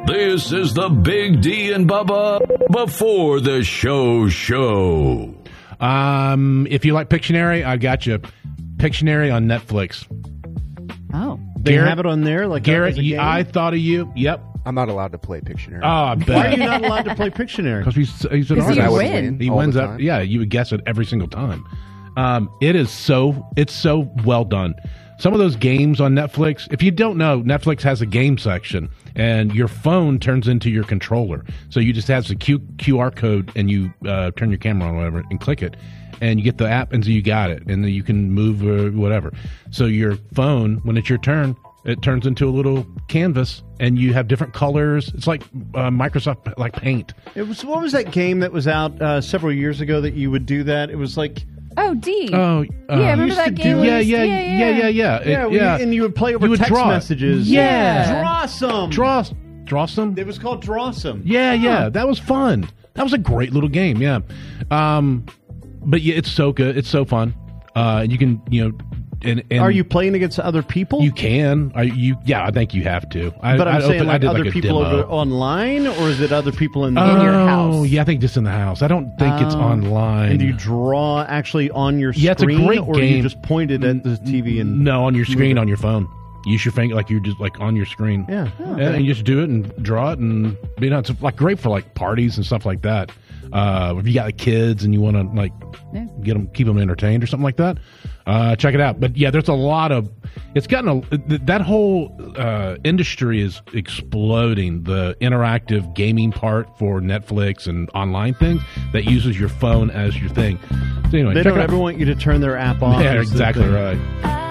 This is the Big D and Bubba before the show. If you like Pictionary, I got you. Pictionary on Netflix. Oh. They have it on there? Like Garrett, I thought of you. Yep. I'm not allowed to play Pictionary. Oh, I bet. Why are you not allowed to play Pictionary? Because he's an Because artist. you win. He all wins the up. time. Yeah, you would guess it every single time. It's so well done. Some of those games on Netflix, if you don't know, Netflix has a game section, and your phone turns into your controller. So you just have the QR code, and you turn your camera on or whatever, and click it, and you get the app, and so you got it, and then you can move or whatever. So your phone, when it's your turn, it turns into a little canvas, and you have different colors. It's like Microsoft like Paint. What was that game that was out several years ago that you would do that? It was like... Oh, D. Oh, yeah, remember used that to game? do- Yeah. And you would play over You would text draw it. messages. Yeah. Drawsome. Drawsome? It was called Drawsome. Yeah, that was fun. That was a great little game, yeah. But yeah, it's so good. It's so fun. You can, and Are you playing against other people? You can. I think you have to. But I'm saying I did other a people demo. over online, or is it other people in your house? Oh, yeah, I think just in the house. I don't think it's online. And do you draw actually on your screen, Yeah, it's a great or game. you just pointed at the TV and No, on your screen, on your phone. Use your finger like you're just like on your screen. Yeah. And you just do it and draw it, and it's like great for like parties and stuff like that. If you got like, kids and you want to like keep them entertained or something like that, check it out. But yeah, there's a lot of. It's gotten that whole industry is exploding. The interactive gaming part for Netflix and online things that uses your phone as your thing. So anyway, they check don't it out. ever want you to turn their app off. Yeah, is the exactly thing. right.